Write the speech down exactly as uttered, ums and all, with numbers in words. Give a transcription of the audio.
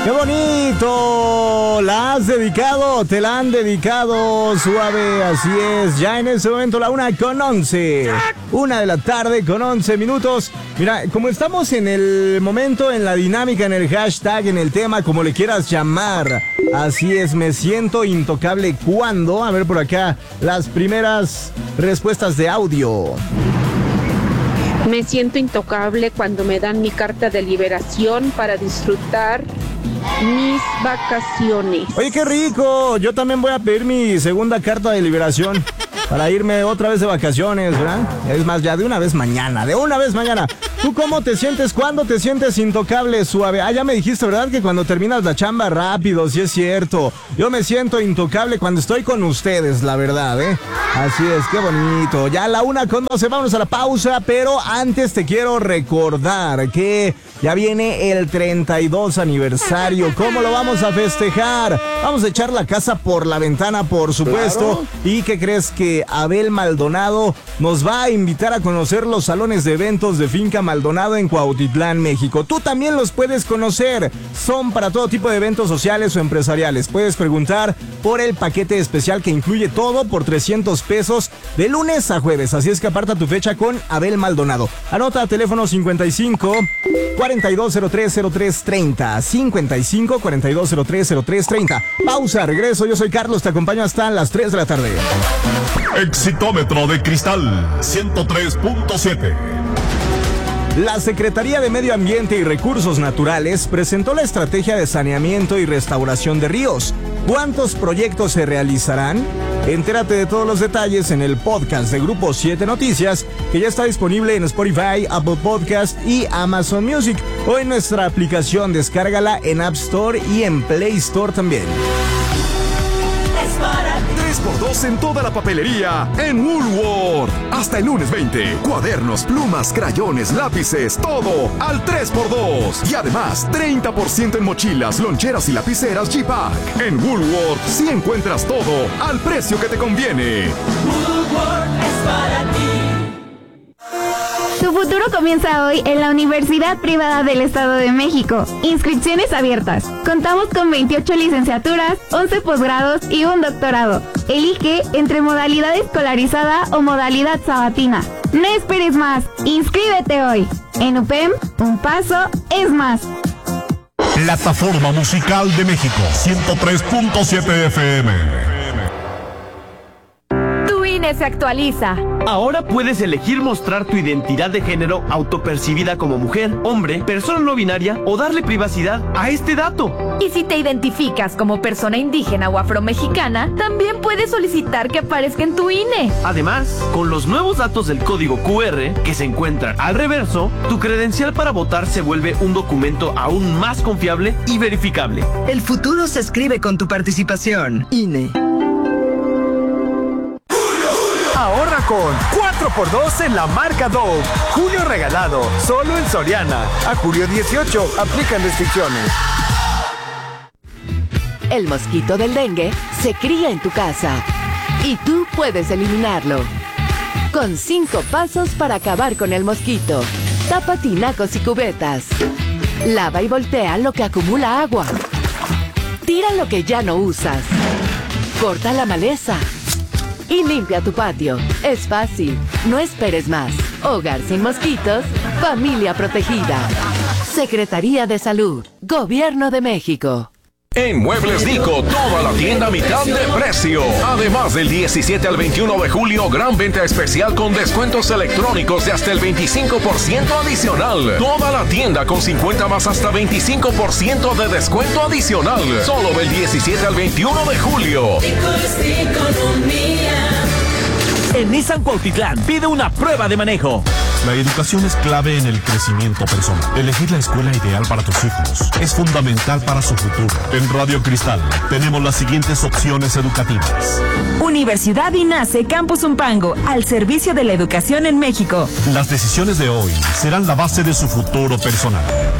¡Qué bonito! ¿La has dedicado? ¿Te la han dedicado? Suave, así es. Ya en ese momento la una con once. Una de la tarde con once minutos. Mira, como estamos en el momento, en la dinámica, en el hashtag, en el tema, como le quieras llamar. Así es, me siento intocable. ¿Cuándo? A ver por acá las primeras respuestas de audio. Me siento intocable cuando me dan mi carta de liberación para disfrutar mis vacaciones. Oye, qué rico. Yo también voy a pedir mi segunda carta de liberación para irme otra vez de vacaciones, ¿verdad? Es más, ya de una vez mañana, de una vez mañana. ¿Tú cómo te sientes? ¿Cuándo te sientes intocable, Suave? Ah, ya me dijiste, ¿verdad? Que cuando terminas la chamba rápido, sí es cierto. Yo me siento intocable cuando estoy con ustedes, la verdad, ¿eh? Así es, qué bonito. Ya a la una con doce, vámonos a la pausa, pero antes te quiero recordar que ya viene el treinta y dos aniversario. ¿Cómo lo vamos a festejar? Vamos a echar la casa por la ventana, por supuesto. ¿Claro? ¿Y qué crees? Que Abel Maldonado nos va a invitar a conocer los salones de eventos de Finca Maldonado en Cuautitlán, México. Tú también los puedes conocer. Son para todo tipo de eventos sociales o empresariales. Puedes preguntar por el paquete especial que incluye todo por trescientos pesos de lunes a jueves. Así es que aparta tu fecha con Abel Maldonado. Anota teléfono cincuenta y cinco, cuarenta y dos cero tres cero tres treinta. cincuenta y cinco, cuarenta y dos cero tres cero tres treinta. Pausa, regreso. Yo soy Carlos, te acompaño hasta las tres de la tarde. Exitómetro de cristal ciento tres punto siete. La Secretaría de Medio Ambiente y Recursos Naturales presentó la estrategia de saneamiento y restauración de ríos. ¿Cuántos proyectos se realizarán? Entérate de todos los detalles en el podcast de Grupo siete Noticias, que ya está disponible en Spotify, Apple Podcast y Amazon Music, o en nuestra aplicación. Descárgala en App Store y en Play Store también. tres por dos en toda la papelería en Woolworth. Hasta el lunes veinte. Cuadernos, plumas, crayones, lápices, todo al tres por dos. Y además, treinta por ciento en mochilas, loncheras y lapiceras G-Pack. En Woolworth sí encuentras todo al precio que te conviene. Woolworth es para ti. Tu futuro comienza hoy en la Universidad Privada del Estado de México. Inscripciones abiertas. Contamos con veintiocho licenciaturas, once posgrados y un doctorado. Elige entre modalidad escolarizada o modalidad sabatina. No esperes más. Inscríbete hoy. En U P E M, un paso es más. Plataforma Musical de México, ciento tres punto siete F M. Tu I N E se actualiza. Ahora puedes elegir mostrar tu identidad de género autopercibida como mujer, hombre, persona no binaria o darle privacidad a este dato. Y si te identificas como persona indígena o afromexicana, también puedes solicitar que aparezca en tu I N E. Además, con los nuevos datos del código Q R que se encuentran al reverso, tu credencial para votar se vuelve un documento aún más confiable y verificable. El futuro se escribe con tu participación. I N E. Ahorra con cuatro por dos en la marca Dove. Julio regalado, solo en Soriana. A julio dieciocho, aplican restricciones. El mosquito del dengue se cría en tu casa y tú puedes eliminarlo. Con cinco pasos para acabar con el mosquito. Tapa tinacos y cubetas. Lava y voltea lo que acumula agua. Tira lo que ya no usas. Corta la maleza. Y limpia tu patio. Es fácil. No esperes más. Hogar sin mosquitos. Familia protegida. Secretaría de Salud. Gobierno de México. En Muebles Dico, toda la tienda a mitad de precio. Además, del diecisiete al veintiuno de julio, gran venta especial con descuentos electrónicos de hasta el veinticinco por ciento adicional. Toda la tienda con cincuenta más hasta veinticinco por ciento de descuento adicional. Solo del diecisiete al veintiuno de julio. En Nissan Cuautitlán, pide una prueba de manejo. La educación es clave en el crecimiento personal. Elegir la escuela ideal para tus hijos es fundamental para su futuro. En Radio Cristal tenemos las siguientes opciones educativas. Universidad INACE Campus Umpango, al servicio de la educación en México. Las decisiones de hoy serán la base de su futuro personal.